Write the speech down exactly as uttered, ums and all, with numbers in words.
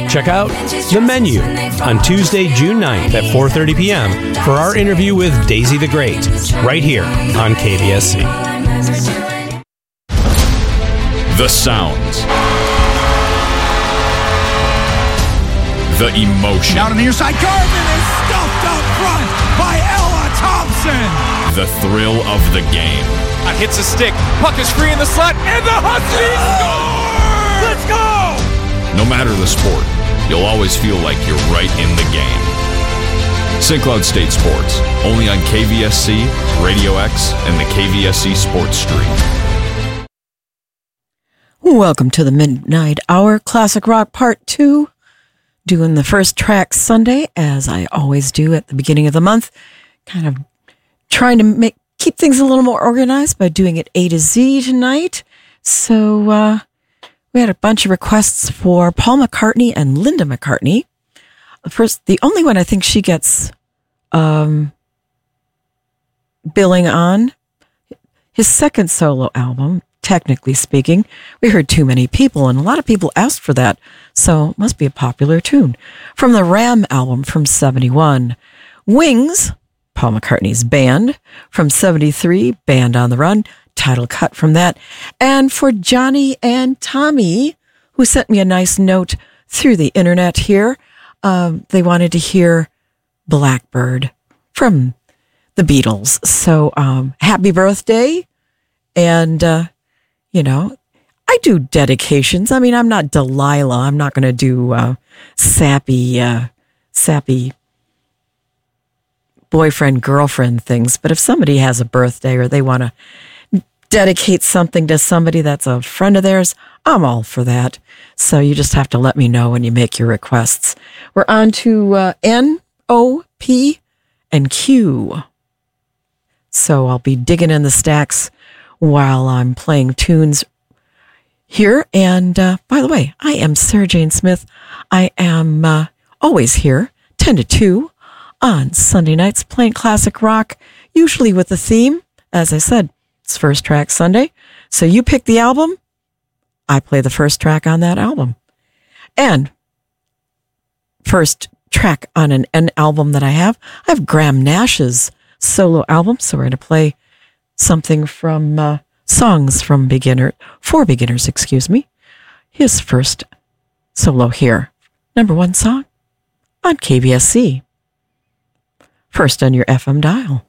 Check out The Menu on Tuesday, June ninth at four thirty p.m. for our interview with Daisy the Great, right here on K V S C. The sounds. The emotion. Down on the near side, Garvin is stuffed up front by Ella Thompson. The thrill of the game. It hits a stick, puck is free in the slot, and the Huskies score! Let's go! No matter the sport, you'll always feel like you're right in the game. Saint Cloud State Sports, only on K V S C, Radio X, and the K V S C Sports Stream. Welcome to the Midnight Hour, Classic Rock Part two. Doing the first track Sunday, as I always do at the beginning of the month. Kind of trying to make keep things a little more organized by doing it A to Z tonight. So uh, we had a bunch of requests for Paul McCartney and Linda McCartney. First, the only one I think she gets um, billing on, his second solo album, technically speaking. We heard Too Many People, and a lot of people asked for that, so it must be a popular tune. From the Ram album from seventy-one, Wings, Paul McCartney's band. From seventy-three, Band on the Run, title cut from that. And for Johnny and Tommy, who sent me a nice note through the internet here, um, they wanted to hear Blackbird from the Beatles. So um, happy birthday, and uh, you know, I do dedications. I mean, I'm not Delilah. I'm not going to do uh, sappy, uh, sappy boyfriend, girlfriend things. But if somebody has a birthday or they want to dedicate something to somebody that's a friend of theirs, I'm all for that. So you just have to let me know when you make your requests. We're on to uh, N, O, P, and Q. So I'll be digging in the stacks while I'm playing tunes here. And uh, by the way, I am Sarah Jane Smith. I am uh, always here, ten to two on Sunday nights, playing classic rock, usually with a theme. As I said, it's First Track Sunday. So you pick the album, I play the first track on that album. And first track on an, an album that I have, I have Graham Nash's solo album. So we're going to play something from uh, Songs from Beginner, for Beginners, excuse me. His first solo here. Number one song on K V S C. First on your F M dial.